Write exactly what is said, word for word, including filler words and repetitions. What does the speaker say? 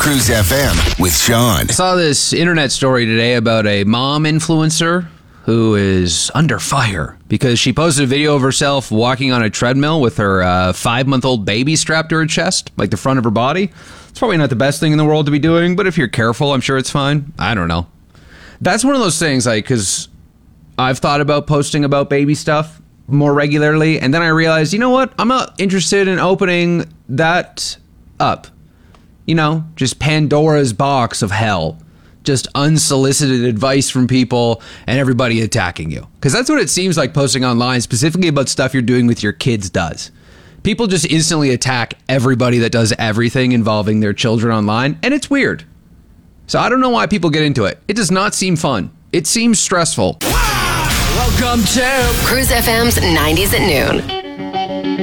Cruise F M with Sean. I saw this internet story today about a mom influencer who is under fire because she posted a video of herself walking on a treadmill with her uh, five-month-old baby strapped to her chest, like the front of her body. It's probably not the best thing in the world to be doing, but if you're careful, I'm sure it's fine. I don't know. That's one of those things, like, because I've thought about posting about baby stuff more regularly, and then I realized, you know what? I'm not interested in opening that up. You know, just Pandora's box of hell. Just unsolicited advice from people and everybody attacking you. Because that's what it seems like posting online, specifically about stuff you're doing with your kids does. People just instantly attack everybody that does everything involving their children online, and it's weird. So I don't know why people get into it. It does not seem fun. It seems stressful. Welcome to Cruise F M's nineties at noon.